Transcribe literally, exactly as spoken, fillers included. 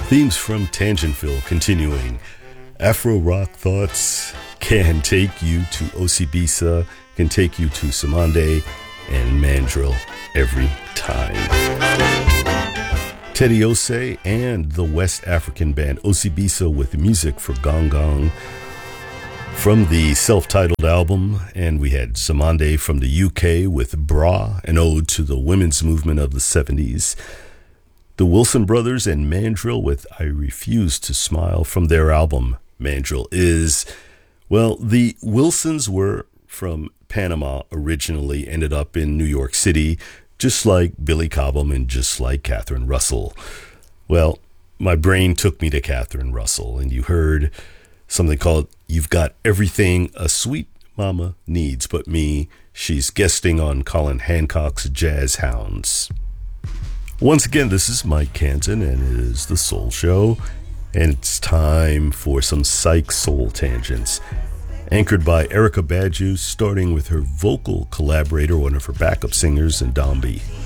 Themes from Tangentville continuing. Afro Rock Thoughts can take you to Osibisa, can take you to Samande and Mandrill every time. Teddy Ose and the West African band Osibisa with music for Gong Gong from the self-titled album, and we had Samande from the U K with Bra, an ode to the women's movement of the seventies. The Wilson Brothers and Mandrill with I Refuse to Smile from their album Mandrill Is. Well, the Wilsons were from Panama originally, ended up in New York City, just like Billy Cobham and just like Catherine Russell. Well, my brain took me to Catherine Russell, and you heard something called You've Got Everything a Sweet Mama Needs But Me. She's guesting on Colin Hancock's Jazz Hounds. Once again, this is Mike Canton, and it is The Soul Show, and it's time for some psych soul tangents. Anchored by Erykah Badu, starting with her vocal collaborator, one of her backup singers, Ndambi.